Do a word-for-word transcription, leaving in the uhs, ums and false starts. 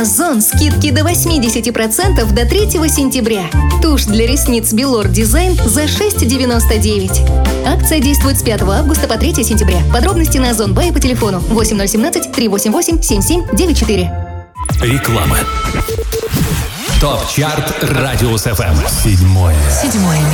Озон скидки до восемьдесят процентов до третьего сентября. Тушь для ресниц Белор Дизайн за шесть девяносто девять. Акция действует с пятого августа по третьего сентября. Подробности на Озон Бай по телефону восемь ноль один семь три восемь восемь семь семь девять четыре. Реклама. ТОП-чарт Радиус ФМ. Седьмое. Седьмое